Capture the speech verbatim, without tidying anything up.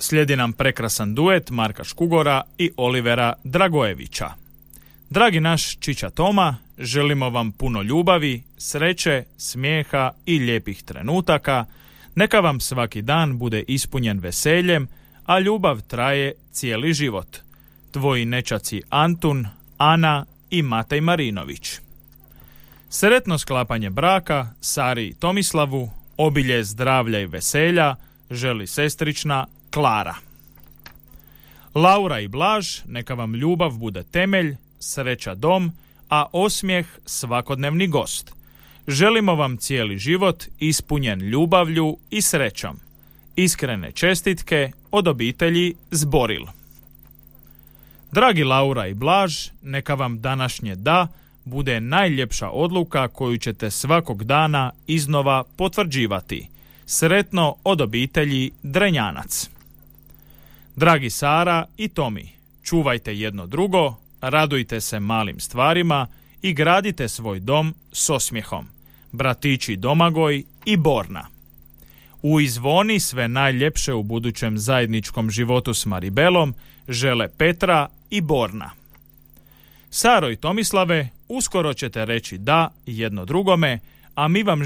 Slijedi nam prekrasan duet Marka Škugora i Olivera Dragojevića. Dragi naš Čiča Toma, želimo vam puno ljubavi, sreće, smijeha i lijepih trenutaka. Neka vam svaki dan bude ispunjen veseljem, a ljubav traje cijeli život. Tvoji nečaci Antun, Ana i Matej Marinović. Sretno sklapanje braka Sari i Tomislavu, obilje zdravlja i veselja, želi sestrična Klara. Laura i Blaž, neka vam ljubav bude temelj, sreća dom, a osmijeh svakodnevni gost. Želimo vam cijeli život ispunjen ljubavlju i srećom. Iskrene čestitke od obitelji Zboril. Dragi Laura i Blaž, neka vam današnje da bude najljepša odluka koju ćete svakog dana iznova potvrđivati. Sretno od obitelji Drenjanac. Dragi Sara i Tomi, čuvajte jedno drugo, radujte se malim stvarima i gradite svoj dom s osmijehom. Bratići Domagoj i Borna. U izvoni sve najljepše u budućem zajedničkom životu s Maribelom žele Petra i Borna. Saro i Tomislave, uskoro ćete reći da jedno drugome, a mi vam